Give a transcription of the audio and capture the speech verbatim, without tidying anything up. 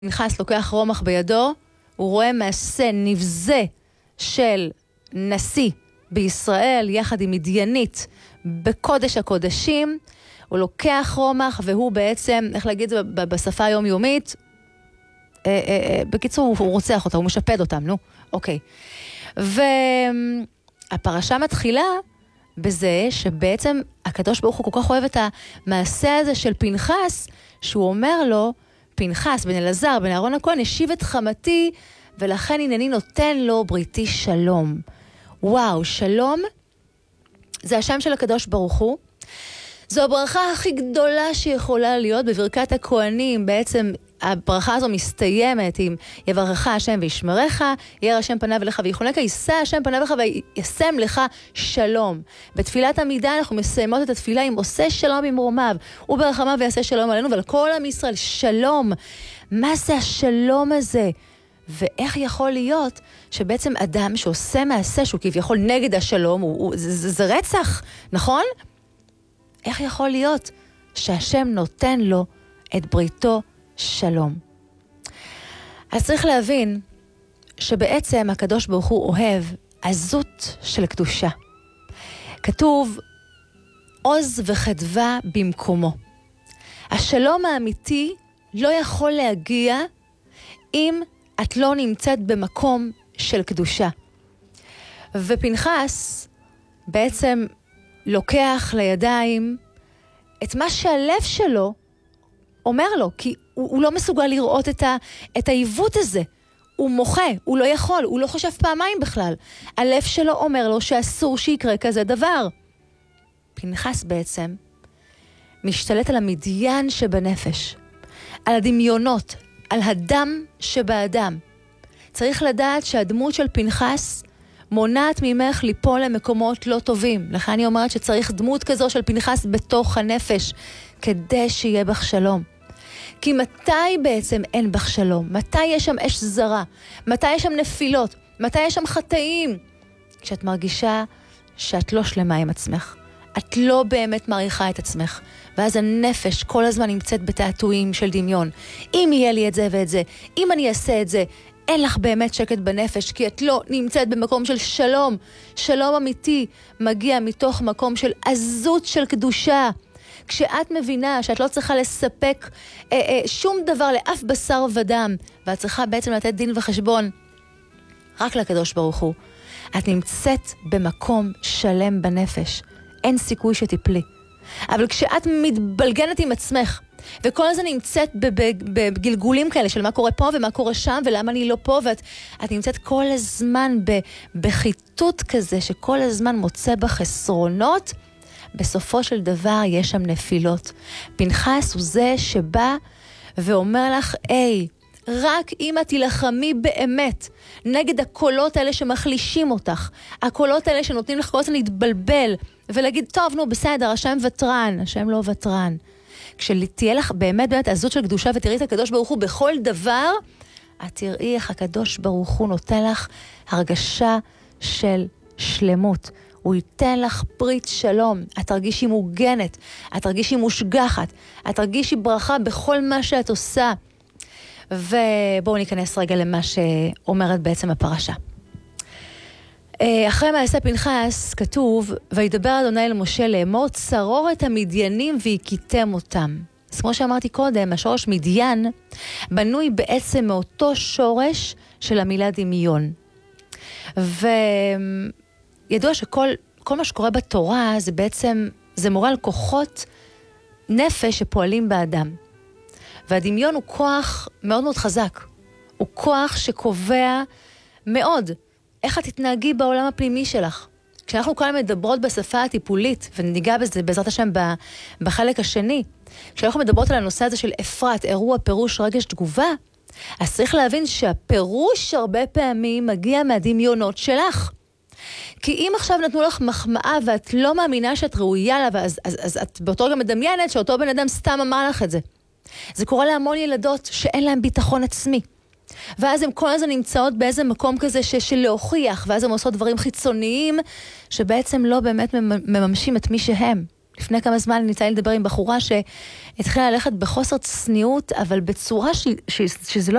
פנחס לוקח רומח בידו, הוא רואה מעשה נבזה של נשיא בישראל, יחד עם מדיינית בקודש הקודשים. הוא לוקח רומח, והוא בעצם, איך להגיד את זה בשפה היומיומית, אה, אה, אה, בקיצור, הוא רוצח אותה, הוא משפד אותם, נו, אוקיי. והפרשה מתחילה בזה שבעצם הקדוש ברוך הוא כל כך אוהב את המעשה הזה של פנחס, שהוא אומר לו, פנחס בן אלעזר בן אהרון הכהן, השיב את חמתי, ולכן הנני נותן לו בריתי שלום. וואו, שלום זה השם של הקדוש ברוך הוא. זו הברכה הכי גדולה שיכולה להיות בברכת הכהנים. בעצם הברכה הזו מסתיימת עם יברכך השם וישמרך, יאר השם פניו אליך ויחונך, יישא השם פניו אליך וישם לך שלום. בתפילת עמידה אנחנו מסיימות את התפילה עם עושה שלום במרומיו, וברחמיו ויעשה שלום עלינו ועל כל עם ישראל. שלום, מה זה השלום הזה? ואיך יכול להיות שבעצם אדם שעושה מעשה שהוא כביכול נגד השלום, הוא, הוא, זה, זה, זה רצח, נכון? איך יכול להיות שהשם נותן לו את בריתו שלום? אז צריך להבין שבעצם הקדוש ברוך הוא אוהב עזות של קדושה. כתוב עוז וחדווה במקומו. השלום האמיתי לא יכול להגיע אם את לא נמצאת במקום של קדושה. ופנחס בעצם לוקח לידיים את מה שהלב שלו אומר לו, כי הוא, הוא לא מסוגל לראות את, ה, את העיוות הזה. הוא מוחה, הוא לא יכול, הוא לא חושב פעמיים בכלל. הלב שלו אומר לו שאסור שיקרה כזה דבר. פנחס בעצם משתלט על המדיין שבנפש, על הדמיונות, על הדם שבאדם. צריך לדעת שהדמות של פנחס מונעת ממך ליפול למקומות לא טובים. לכן אני אומרת שצריך דמות כזו של פנחס בתוך הנפש, כדי שיהיה בך שלום. כי מתי בעצם אין בך שלום? מתי יש שם אש זרה? מתי יש שם נפילות? מתי יש שם חטאים? כשאת מרגישה שאת לא שלמה עם עצמך. את לא באמת מעריכה את עצמך. ואז הנפש כל הזמן נמצאת בתעתועים של דמיון. אם יהיה לי את זה ואת זה, אם אני אעשה את זה, אין לך באמת שקט בנפש, כי את לא נמצאת במקום של שלום. שלום אמיתי מגיע מתוך מקום של עזות של קדושה. כשאת מבינה שאת לא צריכה לספק אה, אה, שום דבר לאף בשר ודם, ואת צריכה בעצם לתת דין וחשבון רק לקדוש ברוך הוא, את נמצאת במקום שלם בנפש. אין סיכוי שתיפלי. אבל כשאת מתבלגנת עם עצמך, וכל הזמן נמצאת בגלגולים כאלה של מה קורה פה ומה קורה שם ולמה אני לא פה, ואת את נמצאת כל הזמן בחיתות כזה שכל הזמן מוצא בחסרונות, בסופו של דבר יש שם נפילות. פנחס הוא זה שבא ואומר לך, היי, רק אם את תלחמי באמת נגד הקולות האלה שמחלישים אותך, הקולות האלה שנותנים לך כל הזמן להתבלבל ולהגיד, טוב, נו, בסדר, השם וטרן, השם לא וטרן. כשתהיה לך באמת באמת עזות של קדושה ותראי את הקדוש ברוך הוא בכל דבר, את תראי איך הקדוש ברוך הוא נותן לך הרגשה של שלמות. הוא ייתן לך ברית שלום, את תרגישי מוגנת, את תרגישי מושגחת, את תרגישי ברכה בכל מה שאת עושה. ובואו ניכנס רגע למה שאומרת בעצם הפרשה. אחרי מעשה פנחס כתוב, וידבר אדוני אל משה לאמור, צרור את המדיינים והכיתם אותם. אז כמו שאמרתי קודם, השורש מדיין בנוי בעצם מאותו שורש של המילה דמיון. וידוע שכל כל מה שקורה בתורה זה בעצם, זה מורה על כוחות נפש שפועלים באדם. והדמיון הוא כוח מאוד מאוד חזק. הוא כוח שקובע מאוד איך את תתנהגי בעולם הפנימי שלך. כשאנחנו כאן מדברות בשפה הטיפולית, וניגע בזה בעזרת השם בחלק השני, כשאנחנו מדברות על הנושא הזה של אפרת, אירוע, פירוש, רגש, תגובה, אז צריך להבין שהפירוש הרבה פעמים מגיע מהדמיונות שלך. כי אם עכשיו נתנו לך מחמאה ואת לא מאמינה שאת ראויה לה, אז, אז, אז את באותו רגע מדמיינת שאותו בן אדם סתם אמר לך את זה. זה קורה להמון ילדות שאין להם ביטחון עצמי. ואז הן כל הזמן נמצאות באיזה מקום כזה ש- של להוכיח, ואז הן עושות דברים חיצוניים שבעצם לא באמת מממשים את מי שהם. לפני כמה זמן ניסה לדבר עם בחורה שהתחילה ללכת בחוסר צניעות, אבל בצורה ש... ש... שזה לא